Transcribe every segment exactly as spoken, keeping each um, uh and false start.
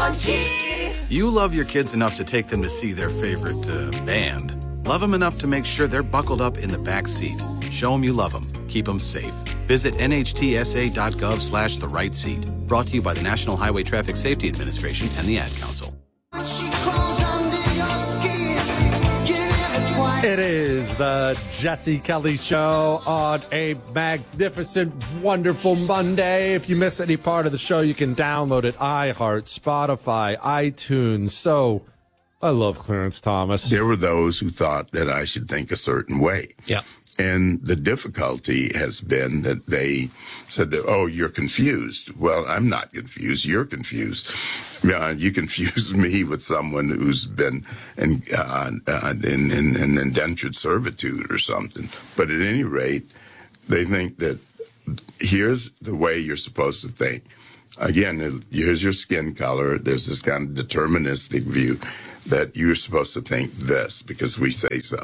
monkey. You love your kids enough to take them to see their favorite uh, band. Love them enough to make sure they're buckled up in the back seat. Show them you love them. Keep them safe. Visit nhtsa.gov slash the right seat. Brought to you by the National Highway Traffic Safety Administration and the Ad Council. It is the Jesse Kelly Show on a magnificent, wonderful Monday. If you miss any part of the show, you can download it. iHeart, Spotify, iTunes. So I love Clarence Thomas. There were those who thought that I should think a certain way. Yeah. And the difficulty has been that they said that, oh, you're confused. Well, I'm not confused. You're confused. Uh, you confuse me with someone who's been in, uh, uh, in, in, in indentured servitude or something. But at any rate, they think that here's the way you're supposed to think. Again, here's your skin color. There's this kind of deterministic view that you're supposed to think this because we say so.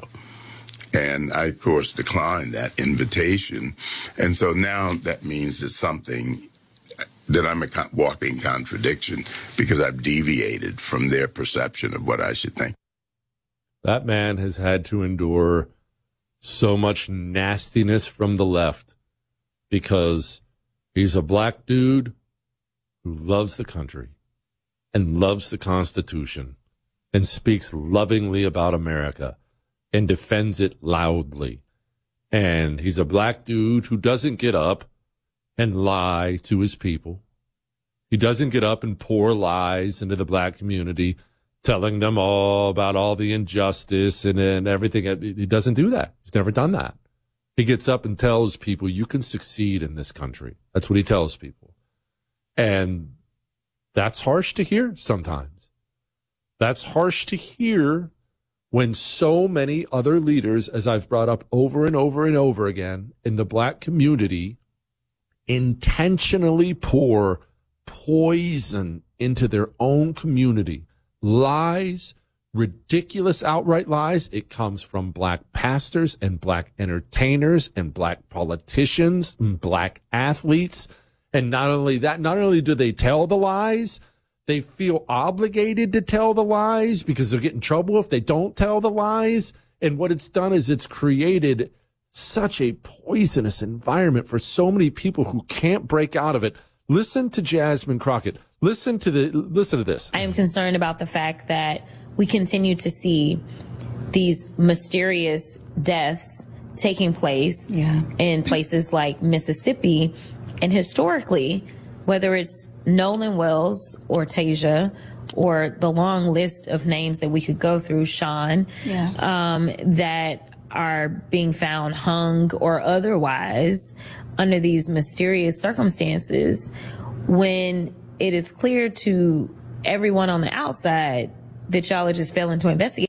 And I, of course, declined that invitation. And so now that means it's something that I'm a walking contradiction because I've deviated from their perception of what I should think. That man has had to endure so much nastiness from the left because he's a black dude who loves the country and loves the Constitution and speaks lovingly about America and defends it loudly. And he's a black dude who doesn't get up and lie to his people. He doesn't get up and pour lies into the black community, telling them all about all the injustice and, and everything. He doesn't do that. He's never done that. He gets up and tells people, you can succeed in this country. That's what he tells people. And that's harsh to hear sometimes. That's harsh to hear when so many other leaders, as I've brought up over and over and over again, in the black community, intentionally pour poison into their own community. Lies, ridiculous outright lies. It comes from black pastors and black entertainers and black politicians and black athletes. And not only that, not only do they tell the lies, they feel obligated to tell the lies because they'll get in trouble if they don't tell the lies. And what it's done is it's created such a poisonous environment for so many people who can't break out of it. Listen to Jasmine Crockett. Listen to the, listen to this. I am concerned about the fact that we continue to see these mysterious deaths taking place yeah. in places like Mississippi. And historically, whether it's Nolan Wells or Tasia or the long list of names that we could go through, Sean, yeah. um, that are being found hung or otherwise under these mysterious circumstances, when it is clear to everyone on the outside that y'all are just failing to investigate.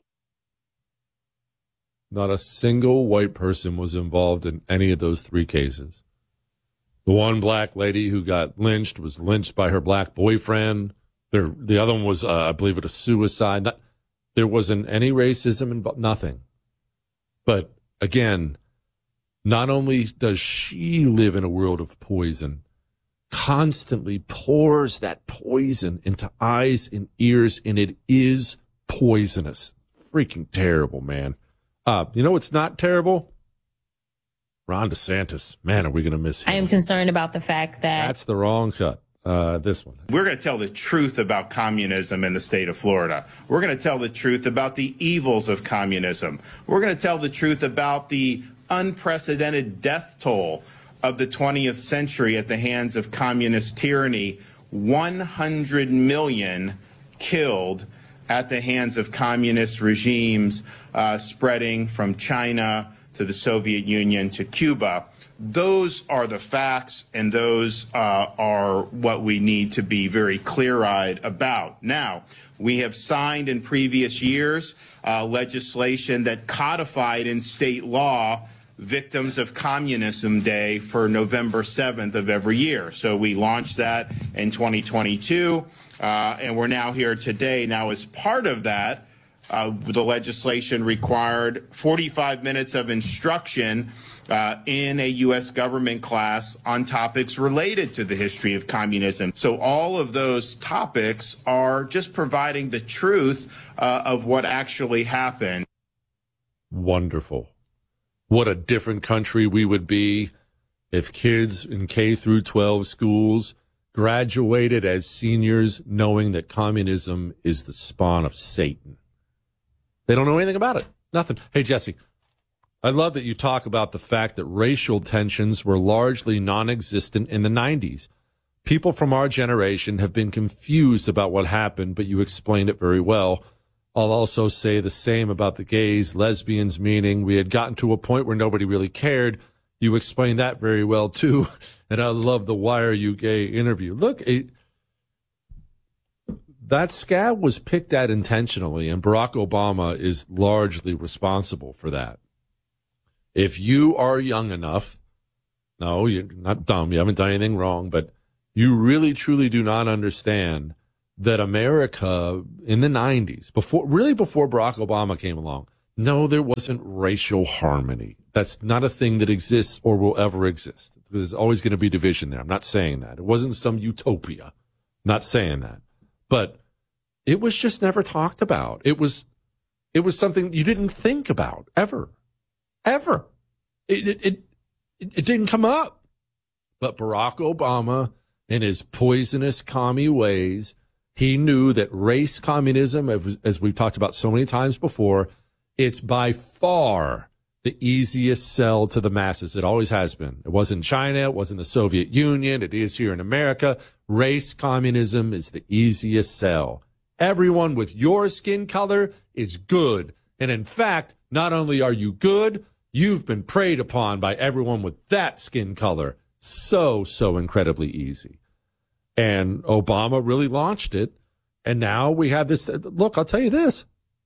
Not a single white person was involved in any of those three cases. The one black lady who got lynched was lynched by her black boyfriend. There, the other one was, uh, I believe, it a suicide. Not, there wasn't any racism involved, nothing. But again, not only does she live in a world of poison, constantly pours that poison into eyes and ears, and it is poisonous. Freaking terrible, man. Uh, you know what's not terrible? Ron DeSantis. Man, are we going to miss him? I am concerned about the fact that... That's the wrong cut. Uh, this one. We're going to tell the truth about communism in the state of Florida. We're going to tell the truth about the evils of communism. We're going to tell the truth about the unprecedented death toll of the twentieth century at the hands of communist tyranny. one hundred million killed at the hands of communist regimes, uh, spreading from China to the Soviet Union to Cuba. Those are the facts, and those uh, are what we need to be very clear-eyed about. Now, we have signed in previous years uh, legislation that codified in state law Victims of Communism Day for November seventh of every year. So we launched that in twenty twenty-two, uh, and we're now here today. Now, as part of that, Uh, the legislation required forty-five minutes of instruction uh, in a U S government class on topics related to the history of communism. So all of those topics are just providing the truth uh, of what actually happened. Wonderful. What a different country we would be if kids in K through twelve schools graduated as seniors knowing that communism is the spawn of Satan. They don't know anything about it. Nothing. Hey, Jesse, I love that you talk about the fact that racial tensions were largely non-existent in the nineties. People from our generation have been confused about what happened, but you explained it very well. I'll also say the same about the gays, lesbians, meaning we had gotten to a point where nobody really cared. You explained that very well, too. And I love the Why Are You Gay interview. Look, it, that scab was picked at intentionally, and Barack Obama is largely responsible for that. If you are young enough, no, you're not dumb, you haven't done anything wrong, but you really, truly do not understand that America in the nineties, before, really before Barack Obama came along, no, there wasn't racial harmony. That's not a thing that exists or will ever exist. There's always going to be division there. I'm not saying that. It wasn't some utopia. I'm not saying that. But it was just never talked about. It was, it was something you didn't think about ever, ever. It, it, it, it didn't come up. But Barack Obama, in his poisonous commie ways, he knew that race communism, as we've talked about so many times before, it's by far the easiest sell to the masses. It always has been. It wasn't China. It wasn't the Soviet Union. It is here in America. Race communism is the easiest sell. Everyone with your skin color is good. And in fact, not only are you good, you've been preyed upon by everyone with that skin color. So, so incredibly easy. And Obama really launched it. And now we have this. Look, I'll tell you this.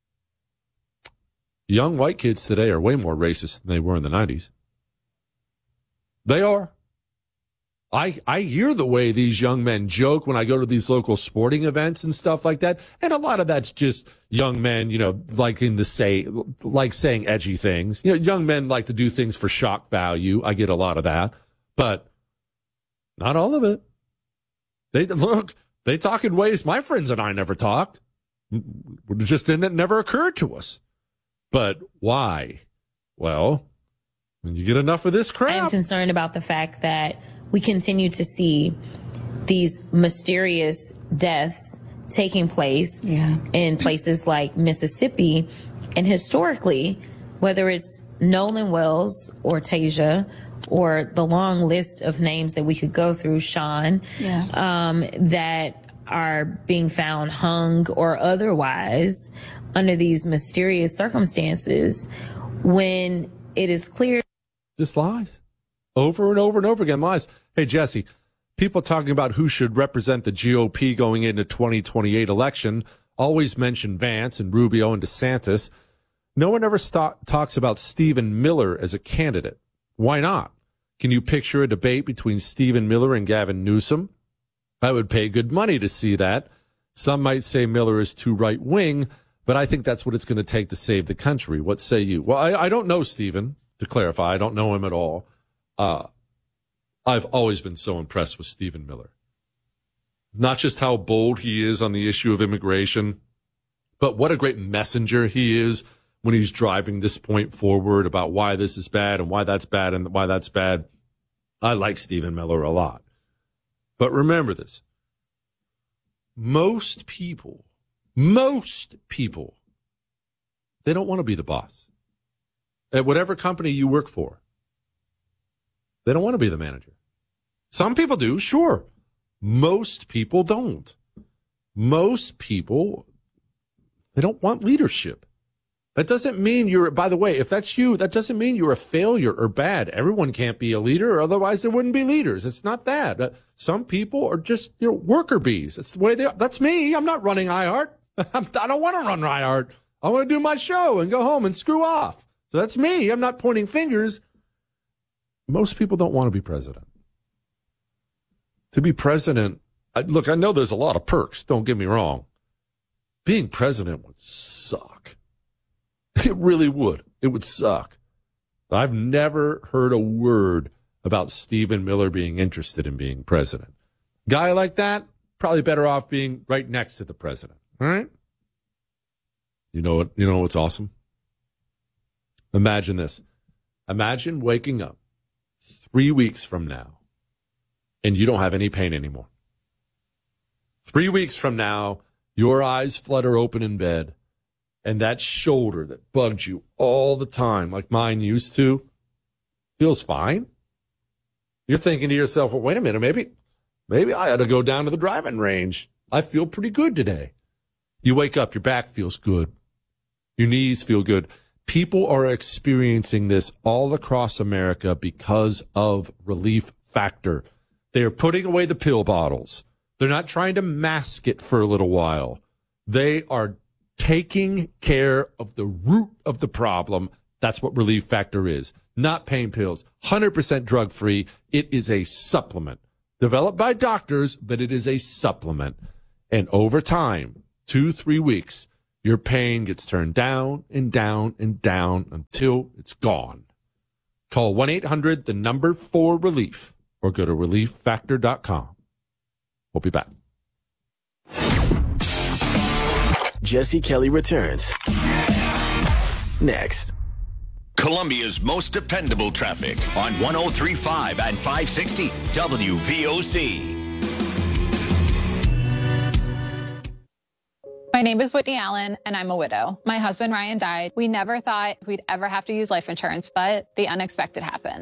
Young white kids today are way more racist than they were in the nineties. They are. I I hear the way these young men joke when I go to these local sporting events and stuff like that. And a lot of that's just young men, you know, liking to say, like saying edgy things. You know, young men like to do things for shock value. I get a lot of that. But not all of it. They look, they talk in ways my friends and I never talked. It just didn't, it never occurred to us. But why? Well, when you get enough of this crap. I am concerned about the fact that we continue to see these mysterious deaths taking place yeah. in places like Mississippi. And historically, whether it's Nolan Wells or Tasia or the long list of names that we could go through, Sean, yeah. um, that are being found hung or otherwise under these mysterious circumstances, when it is clear. Just lies. Over and over and over again, lies. Hey, Jesse, people talking about who should represent the G O P going into twenty twenty-eight election always mention Vance and Rubio and DeSantis. No one ever st- talks about Stephen Miller as a candidate. Why not? Can you picture a debate between Stephen Miller and Gavin Newsom? I would pay good money to see that. Some might say Miller is too right-wing, but I think that's what it's going to take to save the country. What say you? Well, I, I don't know Stephen, to clarify. I don't know him at all. Uh, I've always been so impressed with Stephen Miller. Not just how bold he is on the issue of immigration, but what a great messenger he is when he's driving this point forward about why this is bad and why that's bad and why that's bad. I like Stephen Miller a lot. But remember this. Most people, most people, they don't want to be the boss. At whatever company you work for, they don't want to be the manager. Some people do, sure. Most people don't. Most people, they don't want leadership. That doesn't mean you're, by the way, if that's you, that doesn't mean you're a failure or bad. Everyone can't be a leader, or otherwise there wouldn't be leaders. It's not that. Uh, some people are just, you know, worker bees. That's the way they are. That's me. I'm not running iHeart. I don't want to run iHeart. I want to do my show and go home and screw off. So that's me. I'm not pointing fingers. Most people don't want to be president. To be president, I, look, I know there's a lot of perks. Don't get me wrong. being president would suck. It really would. It would suck. I've never heard a word about Stephen Miller being interested in being president. Guy like that, probably better off being right next to the president. All right? You know what? You know what's awesome? Imagine this. Imagine waking up three weeks from now and you don't have any pain anymore. Three weeks from now, your eyes flutter open in bed, and that shoulder that bugged you all the time, like mine used to, feels fine. You're thinking to yourself, well, wait a minute, maybe, maybe I ought to go down to the driving range. I feel pretty good today. You wake up, your back feels good. Your knees feel good. People are experiencing this all across America because of Relief Factor. They are putting away the pill bottles. They're not trying to mask it for a little while. They are taking care of the root of the problem. That's what Relief Factor is. Not pain pills. one hundred percent drug-free. It is a supplement. Developed by doctors, but it is a supplement. And over time, two, three weeks, your pain gets turned down and down and down until it's gone. Call one eight hundred, the number four relief, or go to relief factor dot com. We'll be back. Jesse Kelly returns next. Columbia's most dependable traffic on one oh three point five and five sixty W V O C. My name is Whitney Allen, and I'm a widow. My husband, Ryan, died. We never thought we'd ever have to use life insurance, but the unexpected happened.